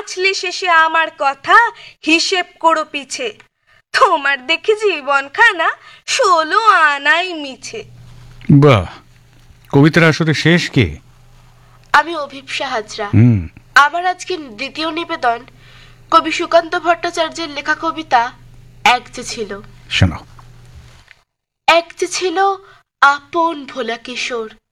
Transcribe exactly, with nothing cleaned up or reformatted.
বাঁচলে শেষে আমার কথা হিসেব করো পিছে, তোমার দেখি জীবনখানা ষোলো আনাই মিছে। বাহ, কবিতার আসলে শেষ কে? আমি অভিপ্সা হাজরা। আমার আজকে দ্বিতীয় নিবেদন কবি সুকান্ত ভট্টাচার্যের লেখা কবিতা এক যে ছিল। শোনাও। এক যে ছিল আপন ভোলা কিশোর,